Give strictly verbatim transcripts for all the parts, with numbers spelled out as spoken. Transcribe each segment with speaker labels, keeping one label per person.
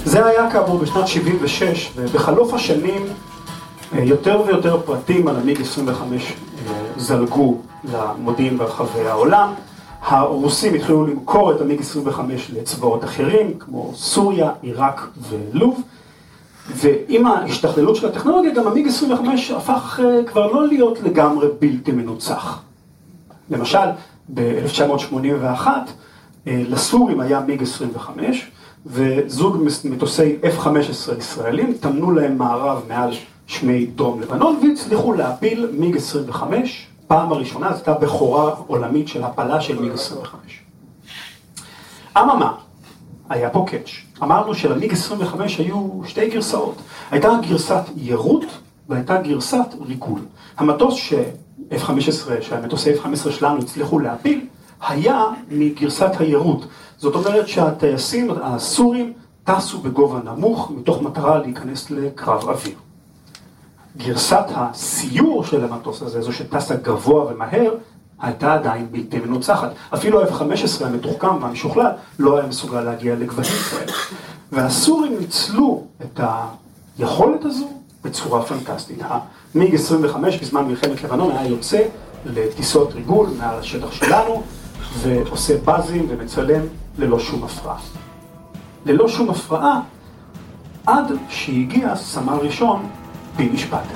Speaker 1: זה היה כאמור בשנת שבעים ושש, ובחלוף השנים יותר ויותר פרטים על המיג עשרים וחמש זלגו למודיעין ברחבי העולם. הרוסים התחילו למכור את המיג עשרים וחמש לצבאות אחרים, כמו סוריה, עיראק ולוב. ועם ההשתכללות של הטכנולוגיה, גם המיג עשרים וחמש הפך כבר לא להיות לגמרי בלתי מנוצח. למשל, ב-אלף תשע מאות שמונים ואחת, לסורים היה מיג עשרים וחמש, וזוג מטוסי אף חמש עשרה ישראלים תמנו להם מערב מעל שמי דרום לבנון, והצליחו להפיל מיג עשרים וחמש, פעם הראשונה, זו הייתה בכורה עולמית של הפלה של מיג עשרים וחמש. אממה, היה פה קאץ'. אמרנו שלמיג עשרים וחמש היו שתי גרסאות. הייתה גרסת יירוט והייתה גרסת ריגול. המטוס ש-אף חמש עשרה, שהמטוסי אף חמש עשרה שלנו הצליחו להפיל, היה מגרסת היירוט. זאת אומרת שהטייסים הסורים טסו בגובה נמוך, מתוך מטרה להיכנס לקרב אוויר. גרסת הסיור של המטוס הזה, זו שטסה גבוה ומהר, הייתה עדיין בלתי מנוצחת. אפילו ה-אף חמש עשרה המתוחכם והמשוכלל לא היה מסוגל להגיע לגבהים כאלה. והסורים ניצלו את היכולת הזו בצורה פנטסטית. המיג עשרים וחמש בזמן מלחמת לבנון היה יוצא לטיסות ריגול מעל השטח שלנו, ועושה בזים ומצלם ללא שום הפרעה. ללא שום הפרעה, עד שהגיע סמל ראשון פיני שפטר.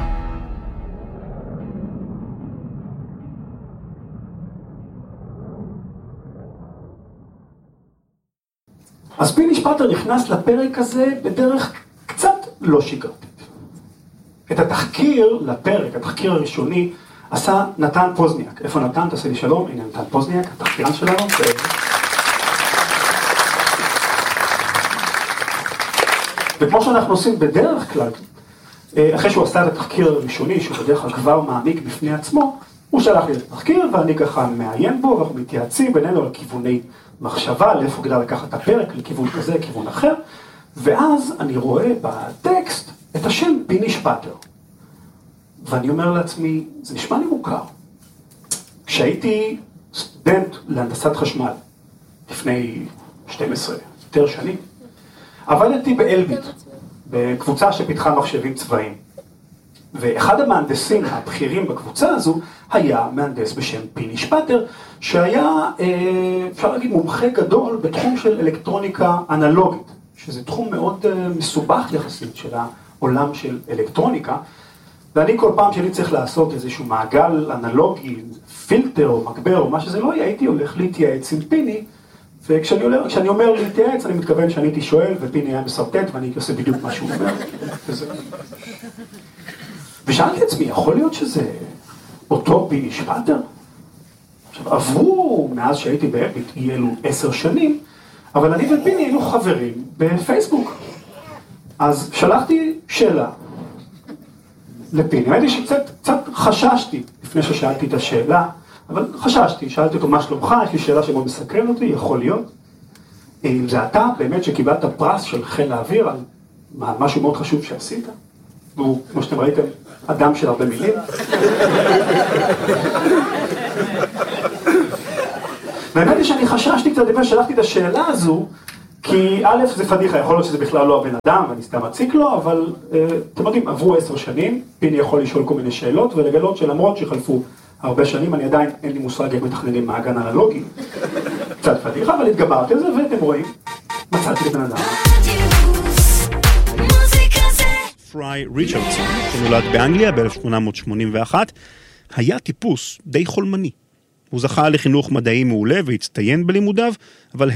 Speaker 1: אז פיני שפטר נכנס לפרק הזה בדרך קצת לא שגרתית. את התחקיר לפרק, התחקיר הראשוני, עשה נתן פוזניאק. איפה נתן? תעשה לי שלום. הנה נתן פוזניאק, התחקירן שלנו. וכמו שאנחנו עושים בדרך כלל, אחרי שהוא עשה את התחקיר הראשוני, שהוא בדרך כלל כבר מעמיק בפני עצמו, הוא שלח לי את התחקיר, ואני ככה מעיין בו, ואנחנו מתייעצים בינינו על כיווני מחשבה, לאיפה כדאי לקחת את הפרק, לכיוון כזה, כיוון אחר, ואז אני רואה בטקסט את השם פיני שפטר. ואני אומר לעצמי, זה נשמע לי מוכר. כשהייתי סטודנט להנדסת חשמל, לפני שתים עשרה, יותר שנים, עבדתי באלביט, בקבוצה שפיתחה מחשבים צבאיים. ואחד המהנדסים הבכירים בקבוצה הזו היה מהנדס בשם פיני שפטר, שהיה, אפשר להגיד, מומחה גדול בתחום של אלקטרוניקה אנלוגית, שזה תחום מאוד מסובך יחסית של העולם של אלקטרוניקה, ואני כל פעם שאני צריך לעשות איזשהו מעגל אנלוגי, פילטר או מגבר או מה שזה לא יהיה, הייתי הולך להתייעץ עם פיני, וכשאני אומר, כשאני אומר להתייעץ, אני מתכוון שאני הייתי שואל, ופיני היה מסרטט, ואני הייתי עושה בדיוק מה שהוא אומר. וזה... ושאלתי עצמי, יכול להיות שזה אותו פיני שפטר? עכשיו, עברו מאז שהייתי באלביט, יהיה לו עשר שנים, אבל אני ופיני היינו חברים בפייסבוק. אז שלחתי שאלה לפיני. האמת היא שקצת קצת חששתי לפני ששאלתי את השאלה, אבל חששתי, שאלתי אותו מה שלומך, יש לי שאלה שמאוד מסקרן אותי, יכול להיות. אם זה אתה באמת שקיבלת פרס של חיל האוויר על משהו מאוד חשוב שעשית, והוא, כמו שאתם ראיתם, אדם של הרבה מילים. והאמת היא שאני חששתי קצת לפני שלחתי את השאלה הזו, כי א' זה פדיחה, יכול להיות שזה בכלל לא הבן אדם, ואני סתם אציק לו, אבל אתם יודעים, עברו עשר שנים, פיני יכול לשאול כל מיני שאלות, ולגלות שלמרות שחלפו הרבה שנים, אני עדיין אין לי מושג איך מתכננים מעגן אנלוגי, קצת פדיחה, אבל התגברתי על זה, ואתם רואים, מצאתי לבן אדם.
Speaker 2: פריי ריצ'רדסון, שנולד באנגליה ב-אלף שמונה מאות שמונים ואחת, היה טיפוס די חולמני. הוא זכה לחינוך מדעי מעולה והצטיין בלימודיו, אבל